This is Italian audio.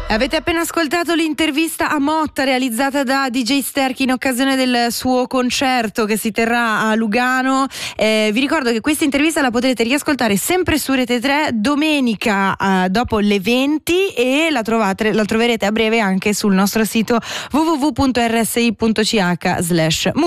Avete appena ascoltato l'intervista a Motta realizzata da DJ Sterchi in occasione del suo concerto che si terrà a Lugano. Vi ricordo che questa intervista la potrete riascoltare sempre su Rete 3 domenica dopo le 20 e la troverete a breve anche sul nostro sito www.rsi.ch/.